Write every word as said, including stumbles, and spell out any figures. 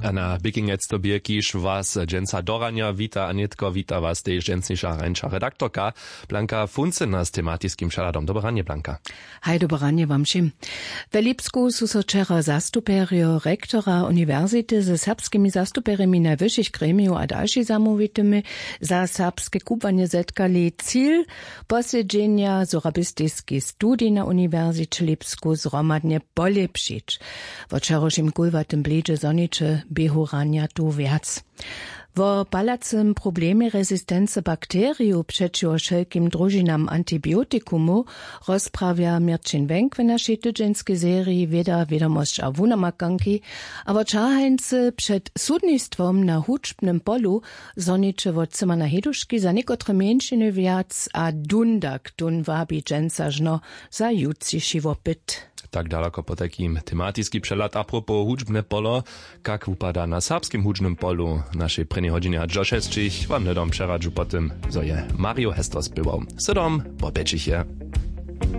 A na Bikingec to bierkiš was dżęca dorania wita Anitko, wita was tej dżęcnisza ręcza redaktorka Blanka Funcyna z tematickim šaladom. Dobranie, Blanka. Hej, dobranie wam všim. W Lipsku su so wczera zastuperio rektora uniwersity ze serbskimi zastuperami najwyższych gremiów a dalszy zamówitymi za serbskie kubwanie zetkali cel posiedzenia zorabistyjskiej studii na Uniwersycie Lipsku zromadnie polepszyć. W wczorajszym kulwatym blidzie zonicze behurania tu wiac. Wo palacym problemie rezystence bakteriów przeciwko wszelkim drużynam antibiotikumu rozprawia Mircin Wenk w naszej tydzienskiej serii Wieda, Wiadomość a Wunamakanki, a wo czarhańcy przed sudnictwom na huczbnym polu zonicze wo Cymana Heduszki za niekotre mieńszyny wiac a dundak dun wabi dżęcażno za jutrzejszy wopyt. Tak daleko po takim tematicki przelat a propos huczbne polo, jak upada na serbskim huczbnym polu naszej prenie godziny a dżoszesczych, wam nedom przeradzu po tym, co je Mario Hestos bywał. Sodom, po peczich je.